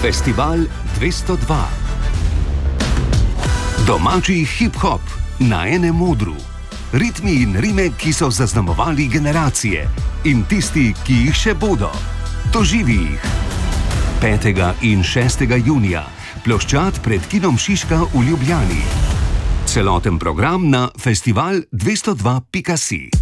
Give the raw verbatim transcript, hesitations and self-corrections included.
Festival dvesto dva. Domači hip-hop na enem odru. Ritmi in rime, ki so zaznamovali generacije, in tisti, ki jih še bodo. Doživi jih. petega in šestega junija, ploščad pred kinom Šiška v Ljubljani. Celoten program na festival dvesto dva pika si.